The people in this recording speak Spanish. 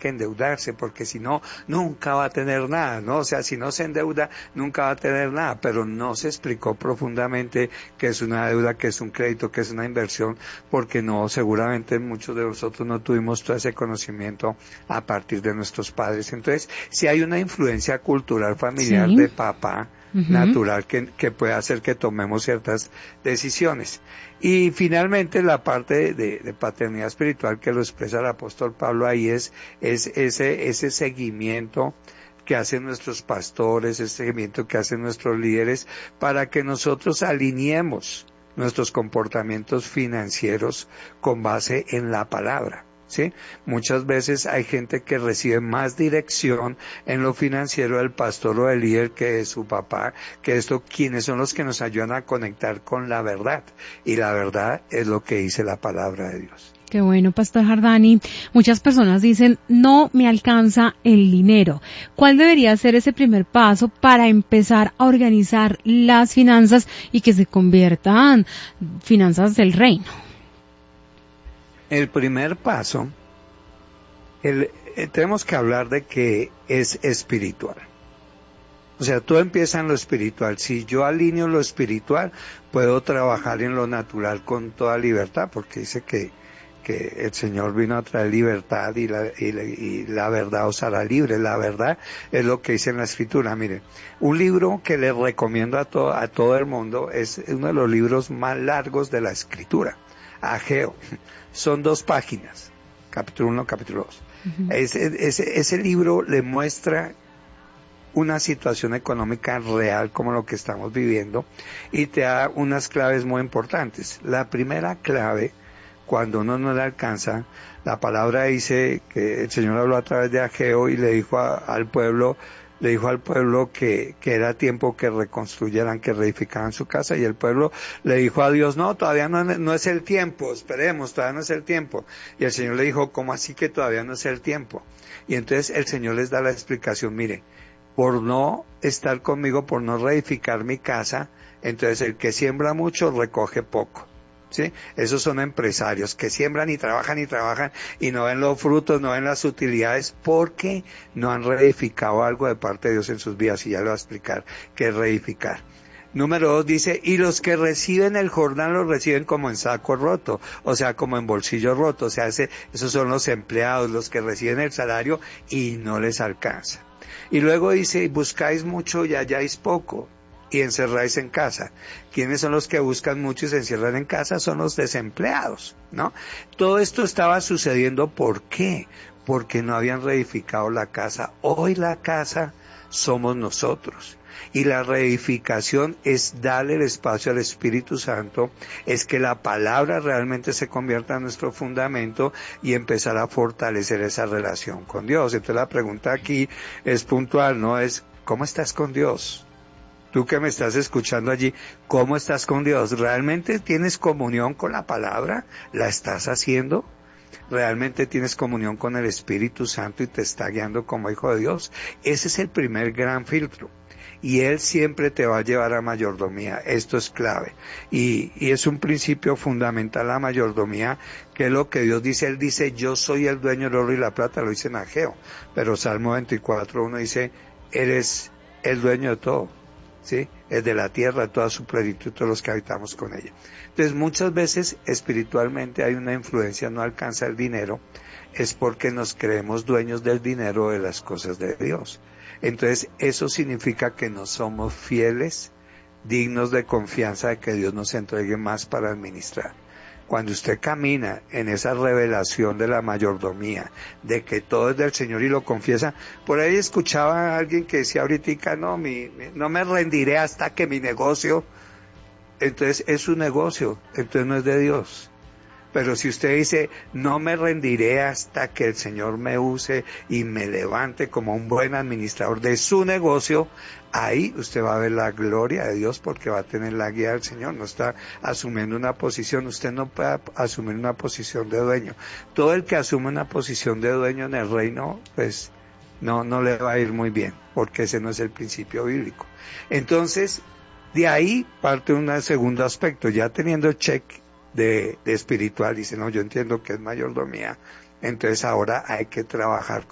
que endeudarse, porque si no, nunca va a tener nada, ¿no? O sea, si no se endeuda, nunca va a tener nada, pero no se explicó profundamente qué es una deuda, qué es un crédito, qué es una inversión, porque no, seguramente muchos de nosotros no tuvimos todo ese conocimiento a partir de nuestros padres. Entonces, si hay una influencia cultural familiar Sí. de papá, Ujú. natural que puede hacer que tomemos ciertas decisiones. Y finalmente la parte de paternidad espiritual que lo expresa el apóstol Pablo ahí es ese seguimiento que hacen nuestros pastores, ese seguimiento que hacen nuestros líderes para que nosotros alineemos nuestros comportamientos financieros con base en la palabra. ¿Sí? Muchas veces hay gente que recibe más dirección en lo financiero del pastor o del líder que de su papá, que esto, quienes son los que nos ayudan a conectar con la verdad. Y la verdad es lo que dice la palabra de Dios. Qué bueno, Pastor Jardani. Muchas personas dicen, no me alcanza el dinero. ¿Cuál debería ser ese primer paso para empezar a organizar las finanzas y que se conviertan finanzas del reino? El primer paso, tenemos que hablar de que es espiritual. O sea, todo empieza en lo espiritual. Si yo alineo lo espiritual, puedo trabajar en lo natural con toda libertad, porque dice que el Señor vino a traer libertad y la verdad os hará libre. La verdad es lo que dice en la Escritura. Mire, un libro que les recomiendo a todo el mundo es uno de los libros más largos de la Escritura, Ageo. Son 2 páginas, capítulo 1, capítulo 2. Ujú. Ese libro le muestra una situación económica real como lo que estamos viviendo y te da unas claves muy importantes. La primera clave, cuando uno no le alcanza, la palabra dice que el Señor habló a través de Ageo y le dijo al pueblo que era tiempo que reconstruyeran, que reedificaran su casa, y el pueblo le dijo a Dios, no, todavía no es el tiempo, esperemos, todavía no es el tiempo. Y el Señor le dijo, ¿cómo así que todavía no es el tiempo? Y entonces el Señor les da la explicación, mire, por no estar conmigo, por no reedificar mi casa, entonces el que siembra mucho recoge poco. ¿Sí? Esos son empresarios que siembran y trabajan y no ven los frutos, no ven las utilidades porque no han reedificado algo de parte de Dios en sus vidas, y ya lo voy a explicar qué es reedificar. Número 2 dice, y los que reciben el jornal lo reciben como en saco roto, o sea, como en bolsillo roto, o sea, esos son los empleados, los que reciben el salario y no les alcanza. Y luego dice, buscáis mucho y halláis poco, y encerráis en casa. ¿Quiénes son los que buscan mucho y se encierran en casa? Son los desempleados, ¿no? Todo esto estaba sucediendo, ¿por qué? Porque no habían reedificado la casa. Hoy la casa somos nosotros. Y la reedificación es darle el espacio al Espíritu Santo, es que la palabra realmente se convierta en nuestro fundamento y empezar a fortalecer esa relación con Dios. Entonces la pregunta aquí es puntual, ¿no? Es, ¿cómo estás con Dios? Tú que me estás escuchando allí, ¿cómo estás con Dios? ¿Realmente tienes comunión con la palabra? ¿La estás haciendo? ¿Realmente tienes comunión con el Espíritu Santo y te está guiando como hijo de Dios? Ese es el primer gran filtro. Y Él siempre te va a llevar a mayordomía. Esto es clave. Y es un principio fundamental la mayordomía, que es lo que Dios dice. Él dice, yo soy el dueño del oro y la plata, lo dice en Ageo. Pero Salmo 24:1 dice, eres el dueño de todo. ¿Sí? Es de la tierra, toda su plenitud, todos los que habitamos con ella. Entonces, muchas veces espiritualmente hay una influencia, no alcanza el dinero, es porque nos creemos dueños del dinero, de las cosas de Dios. Entonces, eso significa que no somos fieles, dignos de confianza de que Dios nos entregue más para administrar. Cuando usted camina en esa revelación de la mayordomía, de que todo es del Señor y lo confiesa, por ahí escuchaba a alguien que decía ahorita, no me rendiré hasta que mi negocio, entonces es su negocio, entonces no es de Dios. Pero si usted dice, no me rendiré hasta que el Señor me use y me levante como un buen administrador de su negocio, ahí usted va a ver la gloria de Dios porque va a tener la guía del Señor. No está asumiendo una posición, usted no puede asumir una posición de dueño. Todo el que asume una posición de dueño en el reino, pues no le va a ir muy bien, porque ese no es el principio bíblico. Entonces, de ahí parte un segundo aspecto, ya teniendo check de espiritual, dice, no, yo entiendo que es mayordomía, entonces ahora hay que trabajar